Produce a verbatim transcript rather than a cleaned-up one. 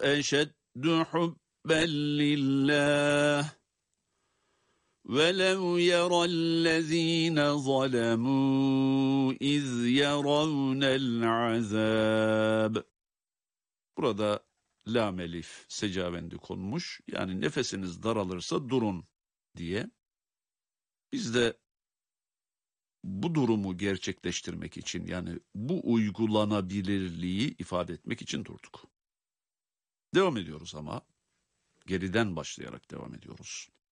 أَشَدُّ حُبًّا لِلَّهِ وَلَوْ يَرَى الَّذ۪ينَ ظَلَمُوا اِذْ يَرَوْنَ الْعَذَابِ. Burada lam elif secavendi konmuş. Yani nefesiniz daralırsa durun diye. Biz de bu durumu gerçekleştirmek için, yani bu uygulanabilirliği ifade etmek için durduk. Devam ediyoruz ama geriden başlayarak devam ediyoruz.